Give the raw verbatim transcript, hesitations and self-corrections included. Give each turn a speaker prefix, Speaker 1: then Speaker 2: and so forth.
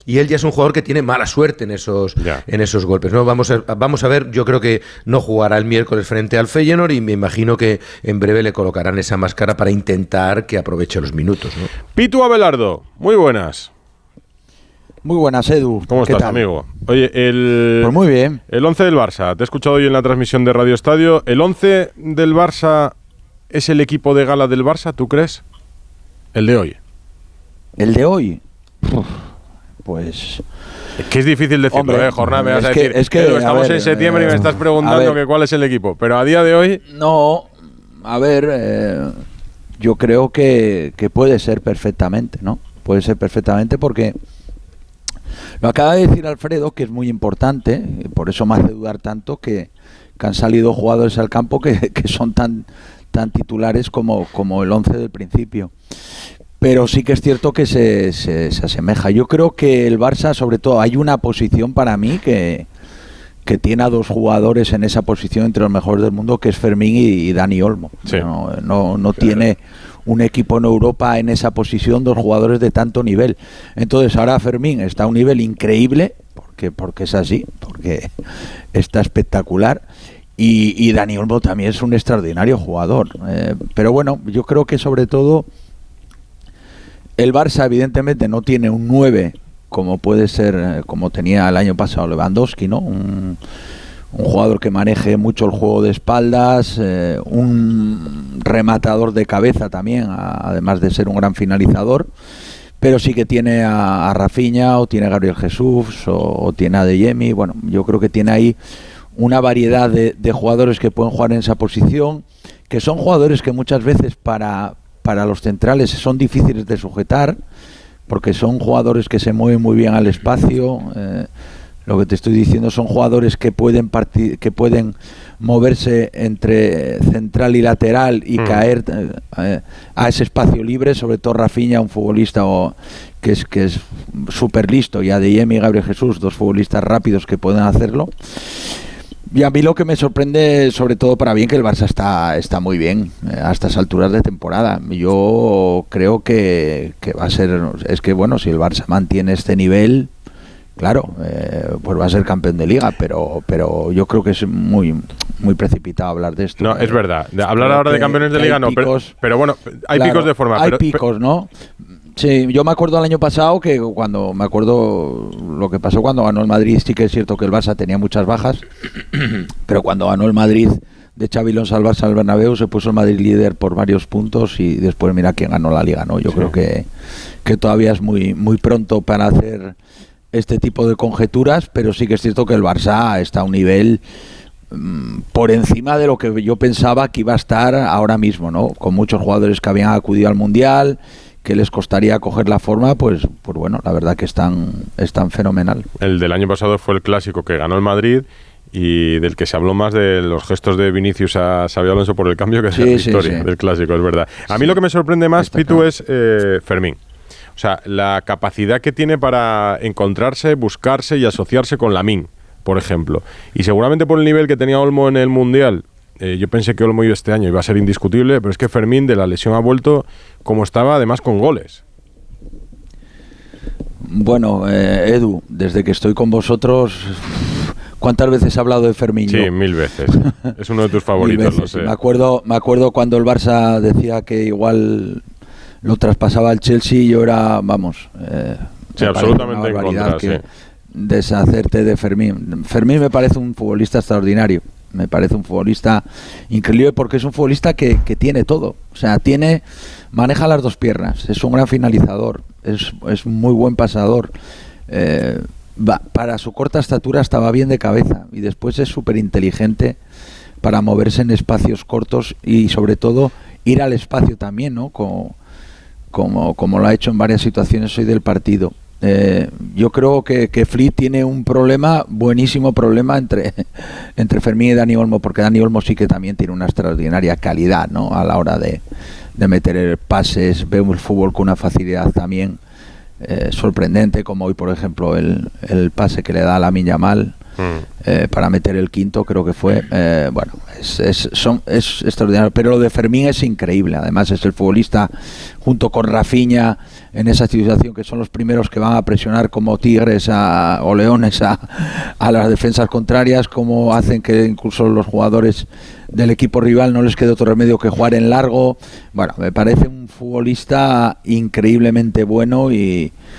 Speaker 1: Y él ya es un jugador que tiene mala suerte en esos, en esos golpes, ¿no? Vamos a, vamos a ver, yo creo que no jugará el miércoles frente al Feyenoord y me imagino que en breve le colocarán esa máscara para intentar que aproveche los minutos, ¿no?
Speaker 2: Pitu Abelardo, muy buenas.
Speaker 3: Muy buenas, Edu.
Speaker 2: ¿Cómo estás,
Speaker 3: tal?
Speaker 2: amigo? Oye, el...
Speaker 3: Pues muy bien.
Speaker 2: El once del Barça, te he escuchado hoy en la transmisión de Radio Estadio. ¿El once del Barça es el equipo de gala del Barça, tú crees? El de hoy.
Speaker 3: ¿El de hoy? Uf. Pues...
Speaker 2: Es que es difícil decirlo,
Speaker 3: Hombre,
Speaker 2: ¿eh, Jornada? Me vas
Speaker 3: es
Speaker 2: a
Speaker 3: que,
Speaker 2: decir,
Speaker 3: es que,
Speaker 2: Edu, estamos
Speaker 3: ver,
Speaker 2: en septiembre
Speaker 3: eh,
Speaker 2: y me estás preguntando que cuál es el equipo. Pero a día de hoy...
Speaker 3: No, a ver, eh, yo creo que, que puede ser perfectamente, ¿no? Puede ser perfectamente porque... Lo acaba de decir Alfredo, que es muy importante, por eso me hace dudar tanto que, que han salido jugadores al campo que, que son tan, tan titulares como, como el once del principio. Pero sí que es cierto que se, se, se asemeja. Yo creo que el Barça, sobre todo, hay una posición para mí que, que tiene a dos jugadores en esa posición entre los mejores del mundo, que es Fermín y, y Dani Olmo.
Speaker 2: Sí.
Speaker 3: No, no, no tiene un equipo en Europa en esa posición, dos jugadores de tanto nivel. Entonces ahora Fermín está a un nivel increíble, porque, porque es así, porque está espectacular. Y, y Dani Olmo también es un extraordinario jugador. Eh, pero bueno, yo creo que sobre todo... El Barça evidentemente no tiene un nueve como puede ser, como tenía el año pasado Lewandowski, ¿no? Un, un jugador que maneje mucho el juego de espaldas, eh, un rematador de cabeza también, a, además de ser un gran finalizador, pero sí que tiene a, a Rafinha, o tiene a Gabriel Jesús, o, o tiene a Adeyemi. Bueno, yo creo que tiene ahí una variedad de, de jugadores que pueden jugar en esa posición, que son jugadores que muchas veces para... para los centrales son difíciles de sujetar porque son jugadores que se mueven muy bien al espacio. Eh, lo que te estoy diciendo son jugadores que pueden partir, que pueden moverse entre central y lateral y mm. caer eh, a ese espacio libre, sobre todo Rafinha, un futbolista o, que es que es súper listo, y Adeyemi y Gabriel Jesús, dos futbolistas rápidos que pueden hacerlo. Y a mí lo que me sorprende, sobre todo para bien, que el Barça está, está muy bien eh, a estas alturas de temporada. Yo creo que, que va a ser... Es que, bueno, si el Barça mantiene este nivel, claro, eh, pues va a ser campeón de Liga, pero pero yo creo que es muy muy precipitado hablar de esto.
Speaker 2: No, eh, es verdad. De hablar creo ahora de campeones de Liga no, picos, pero, pero bueno, hay claro, picos de forma.
Speaker 3: Hay
Speaker 2: pero,
Speaker 3: picos, ¿no? Sí, yo me acuerdo el año pasado que cuando me acuerdo lo que pasó cuando ganó el Madrid, sí que es cierto que el Barça tenía muchas bajas, pero cuando ganó el Madrid de Xabi Alonso al Barça al Bernabéu se puso el Madrid líder por varios puntos y después mira quién ganó la Liga, ¿no? Yo sí. creo que, que todavía es muy muy pronto para hacer este tipo de conjeturas, pero sí que es cierto que el Barça está a un nivel mmm, por encima de lo que yo pensaba que iba a estar ahora mismo, ¿no? Con muchos jugadores que habían acudido al Mundial, que les costaría coger la forma, pues, pues bueno, la verdad que están, están fenomenal.
Speaker 2: El del año pasado fue el clásico que ganó el Madrid y del que se habló más de los gestos de Vinicius a Xabi Alonso por el cambio que es sí, la victoria sí, sí. del clásico, es verdad. A mí sí. lo que me sorprende más, Está Pitu, claro. es eh, Fermín. O sea, la capacidad que tiene para encontrarse, buscarse y asociarse con Lamine, por ejemplo. Y seguramente por el nivel que tenía Olmo en el Mundial, eh, yo pensé que Olmo este año iba a ser indiscutible, pero es que Fermín de la lesión ha vuelto como estaba, además con goles.
Speaker 3: Bueno, eh, Edu, desde que estoy con vosotros, ¿cuántas veces he hablado de Fermín?
Speaker 2: Sí, yo? mil veces. Es uno de tus favoritos, lo sé.
Speaker 3: Me acuerdo, me acuerdo cuando el Barça decía que igual lo traspasaba al Chelsea, yo era, vamos... Eh,
Speaker 2: sí, absolutamente en contra,
Speaker 3: que
Speaker 2: sí.
Speaker 3: Deshacerte de Fermín. Fermín me parece un futbolista extraordinario. Me parece un futbolista increíble porque es un futbolista que, que tiene todo. O sea, tiene maneja las dos piernas, es un gran finalizador, es, es muy buen pasador. Eh, va, para su corta estatura estaba bien de cabeza y después es súper inteligente para moverse en espacios cortos y sobre todo ir al espacio también, ¿no? Como, como, como lo ha hecho en varias situaciones hoy del partido. Eh, yo creo que, que Flick tiene un problema, buenísimo problema entre, entre Fermín y Dani Olmo, porque Dani Olmo sí que también tiene una extraordinaria calidad, ¿no? A la hora de, de meter pases, ve el fútbol con una facilidad también eh, sorprendente, como hoy por ejemplo el, el pase que le da a Lamine Yamal. mm. eh, para meter el quinto, creo que fue. Eh, bueno, es, es, son, es extraordinario. Pero lo de Fermín es increíble. Además, es el futbolista, junto con Rafinha, en esa situación, que son los primeros que van a presionar como tigres a, o leones a, a las defensas contrarias, como hacen que incluso los jugadores del equipo rival no les quede otro remedio que jugar en largo. Bueno, me parece un futbolista increíblemente bueno y,